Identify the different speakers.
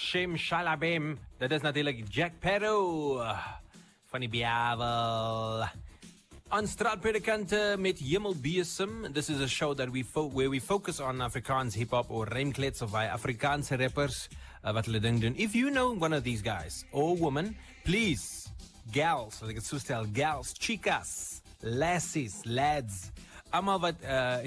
Speaker 1: Shem Shalabem. Dat is natuurlijk Jack Perro van die Biavel. On Straatpredikanten met Hemelbesem. This is a show that where we focus on Afrikaans hip-hop or rijmklets of Afrikaanse rappers. Wat hulle ding doen. If you know one of these guys or woman, please, gals, wat ek het so stel, gals, chicas, lassies, lads, allemaal wat